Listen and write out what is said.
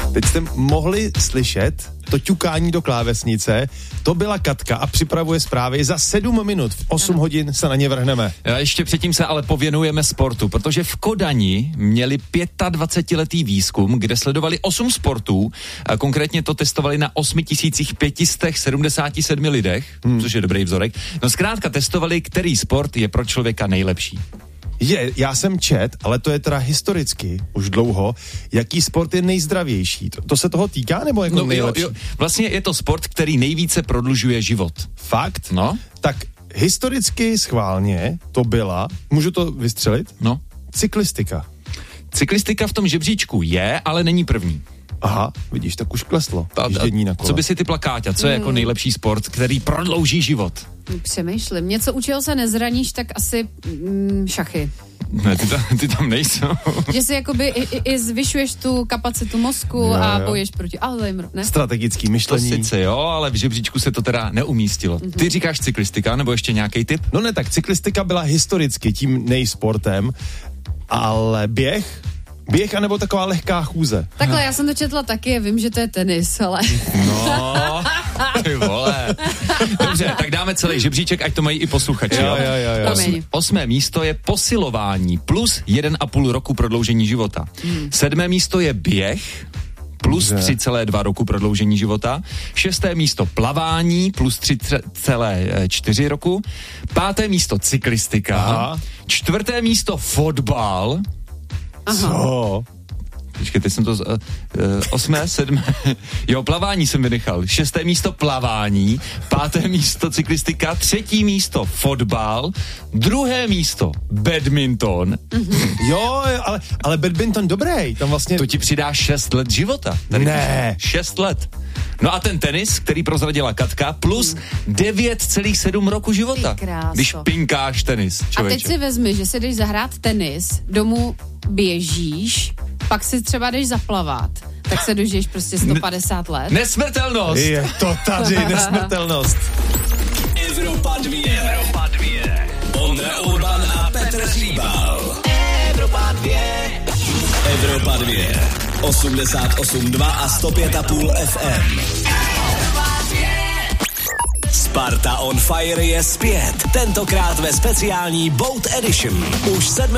Teď jste mohli slyšet to ťukání do klávesnice, to byla Katka a připravuje zprávy. Za 7 minut, v 8 hodin se na ně vrhneme. A ještě předtím se ale pověnujeme sportu, protože v Kodani měli 25letý výzkum, kde sledovali 8 sportů, a konkrétně to testovali na 8577 lidech, což je dobrý vzorek. No zkrátka testovali, který sport je pro člověka nejlepší. Já jsem čet, ale to je teda historicky, už dlouho, jaký sport je nejzdravější. To se toho týká, nebo jako nejlepší? Jo. Vlastně je to sport, který nejvíce prodlužuje život. Fakt? No. Tak historicky schválně to byla, můžu to vystřelit? No. Cyklistika. Cyklistika v tom žebříčku je, ale není první. Aha, vidíš, tak už kleslo. Jíždění na kole. Co by si typla, Káťa? Co je jako nejlepší sport, který prodlouží život? Přemýšlím. Něco, u čeho se nezraníš, tak asi šachy. Ne, ty tam nejsou. Že si jakoby i zvyšuješ tu kapacitu mozku a bojuješ proti Alzheimeru, ne? Strategický myšlení. To sice jo, ale v žebříčku se to teda neumístilo. Ty říkáš cyklistika, nebo ještě nějaký tip? No ne, tak cyklistika byla historicky tím nejsportem, ale běh anebo taková lehká chůze. Takhle, já jsem to četla taky, vím, že to je tenis, ale... No, ty vole. Dobře, tak dáme celý žebříček, ať to mají i posluchači. Jo. 8. místo je posilování plus 1,5 roku prodloužení života. 7. místo je běh plus 3,2 roku prodloužení života. 6. místo plavání plus 3,4 roku. 5. místo cyklistika. Aha. 4. místo fotbal. Co? Počkej, teď jsem to... 8., 7. Jo, plavání jsem vynechal. 6. místo plavání, 5. místo cyklistika, 3. místo fotbal, 2. místo badminton. Jo, ale badminton dobrý, tam vlastně... To ti přidá 6 let života. Tady ne. 6 let. No a ten tenis, který prozradila Katka, plus 9,7 roku života. Když pinkáš tenis, člověče. A teď si vezmi, že si jdeš zahrát tenis, domů běžíš, pak si třeba jdeš zaplavat, tak se dožiješ prostě 150 let. Nesmrtelnost! Je to tady, nesmrtelnost. Evropa 2. Ondra Urban a Petr Slíbal. Evropa 2. 88,2 a 105,5 FM. Sparta on Fire je zpět, tentokrát ve speciální Boat Edition. Už 7.